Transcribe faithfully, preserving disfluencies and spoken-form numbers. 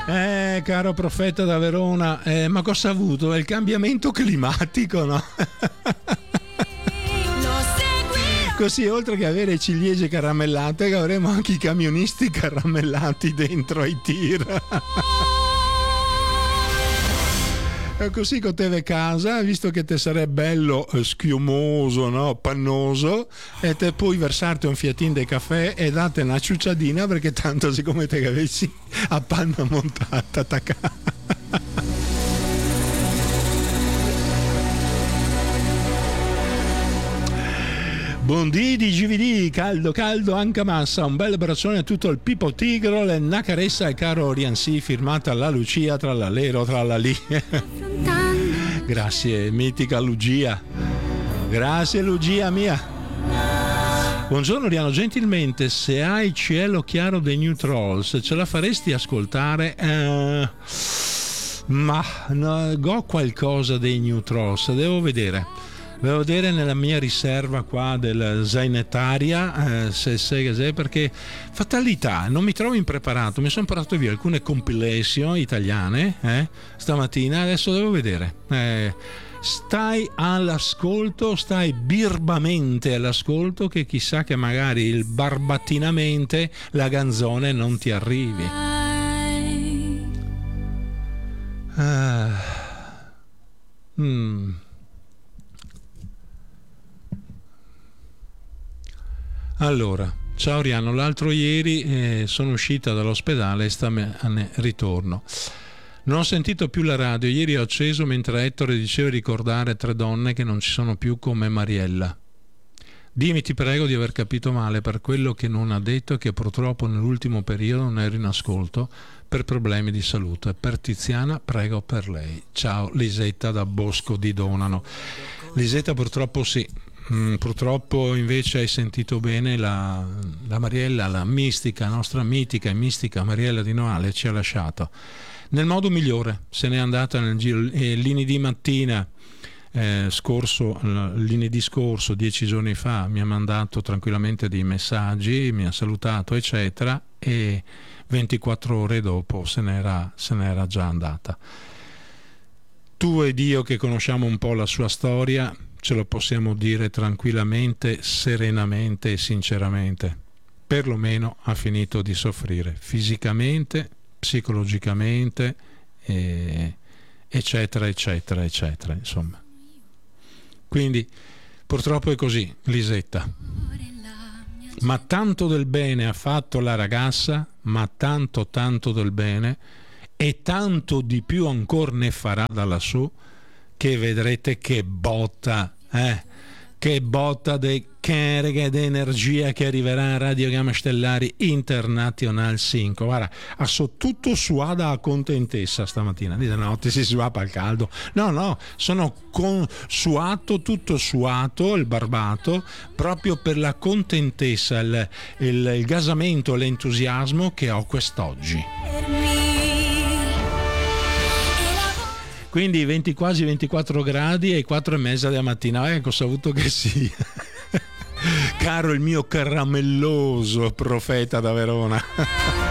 Eh, caro profeta da Verona, eh, ma cosa ha avuto? È il cambiamento climatico, no? Così, oltre che avere ciliegie caramellate, avremo anche i camionisti caramellati dentro ai tir. E così con te ve casa, visto che te sarebbe bello eh, schiumoso, no? Pannoso, e te puoi versarti un fiatin di caffè e date una ciucciadina, perché tanto siccome te che avessi a panna montata attaccata. Buondì di G V D, caldo caldo anche massa, un bel abbraccione a tutto il Pippo Tigro, una caressa al caro Riansi, firmata la Lucia, tra l'alero, tra la lì. Grazie, mitica Lucia. Grazie Lucia mia. Buongiorno Riano, gentilmente, se hai Cielo chiaro dei New Trolls, ce la faresti ascoltare? Eh, ma no, ho qualcosa dei New Trolls, devo vedere. Devo vedere nella mia riserva qua del Zainettaria, eh, se, se, se, perché fatalità, non mi trovo impreparato, mi sono portato via alcune compilation italiane eh, stamattina, adesso devo vedere. Eh, stai all'ascolto, stai birbamente all'ascolto, che chissà che magari il barbattinamente la ganzone non ti arrivi. Ah. Mm. Allora, ciao Riano, l'altro ieri eh, sono uscita dall'ospedale e stamane ritorno. Non ho sentito più la radio, ieri ho acceso mentre Ettore diceva ricordare tre donne che non ci sono più come Mariella. Dimmi, ti prego, di aver capito male per quello che non ha detto e che purtroppo nell'ultimo periodo non ero in ascolto per problemi di salute. Per Tiziana, prego per lei. Ciao Lisetta da Bosco di Donano. Lisetta, purtroppo sì. Mm, purtroppo invece hai sentito bene, la, la Mariella, la mistica, nostra mitica e mistica Mariella Di Noale ci ha lasciato nel modo migliore, se n'è andata nel giro, eh, lunedì mattina eh, scorso, lunedì scorso, dieci giorni fa, mi ha mandato tranquillamente dei messaggi, mi ha salutato eccetera, e ventiquattro ore dopo se n'era, se n'era già andata. Tu ed io che conosciamo un po' la sua storia ce lo possiamo dire tranquillamente, serenamente e sinceramente. Perlomeno ha finito di soffrire fisicamente, psicologicamente, e, eccetera, eccetera, eccetera, insomma. Quindi purtroppo è così, Lisetta. Ma tanto del bene ha fatto la ragazza, ma tanto tanto del bene, e tanto di più ancora ne farà da lassù, che vedrete che botta, eh, che botta di carica di energia che arriverà a Radio Gamma Stellari International cinque. Guarda, ha so tutto suada a contentessa stamattina, di notte si suapa al caldo. No, no, sono con suato, tutto suato, il barbato, proprio per la contentessa, il, il, il gasamento, l'entusiasmo che ho quest'oggi. Quindi venti, quasi ventiquattro gradi e quattro e mezza della mattina. Ecco, ho saputo che sì. Caro il mio caramelloso profeta da Verona.